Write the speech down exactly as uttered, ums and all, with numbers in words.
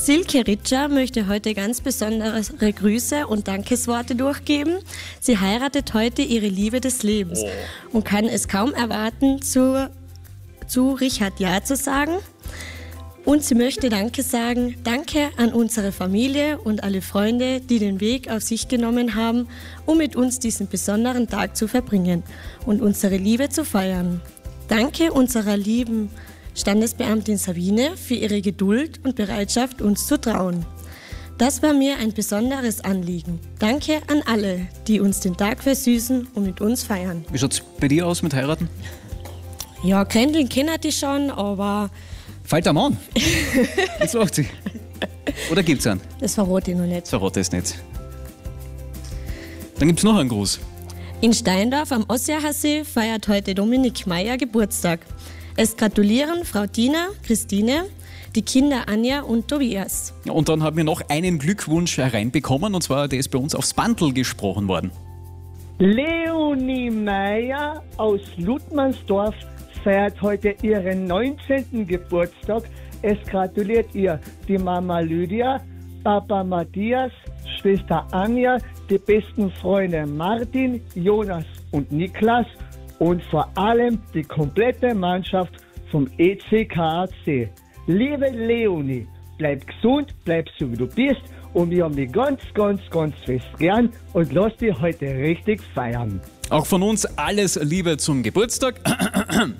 Silke Ritscher möchte heute ganz besondere Grüße und Dankesworte durchgeben. Sie heiratet heute ihre Liebe des Lebens und kann es kaum erwarten, zu, zu Richard Ja zu sagen. Und sie möchte Danke sagen. Danke an unsere Familie und alle Freunde, die den Weg auf sich genommen haben, um mit uns diesen besonderen Tag zu verbringen und unsere Liebe zu feiern. Danke unserer lieben Standesbeamtin Sabine für ihre Geduld und Bereitschaft, uns zu trauen. Das war mir ein besonderes Anliegen. Danke an alle, die uns den Tag versüßen und mit uns feiern. Wie schaut es bei dir aus mit heiraten? Ja, Krändeln kennt ich schon, aber... Fällt der Mann? Jetzt lacht sie. Oder gibt's einen? Das verrate ich noch nicht. Das verrate ich nicht. Dann gibt's noch einen Gruß. In Steindorf am Ossiacher See feiert heute Dominik Meyer Geburtstag. Es gratulieren Frau Tina, Christine, die Kinder Anja und Tobias. Und dann haben wir noch einen Glückwunsch hereinbekommen, und zwar, der ist bei uns aufs Bandl gesprochen worden. Leonie Meyer aus Ludmannsdorf feiert heute ihren neunzehnten Geburtstag. Es gratuliert ihr die Mama Lydia, Papa Matthias, Schwester Anja, die besten Freunde Martin, Jonas und Niklas und vor allem die komplette Mannschaft vom E C K A C. Liebe Leonie, bleib gesund, bleib so wie du bist und wir haben dich ganz, ganz, ganz fest gern und lass dich heute richtig feiern. Auch von uns alles Liebe zum Geburtstag.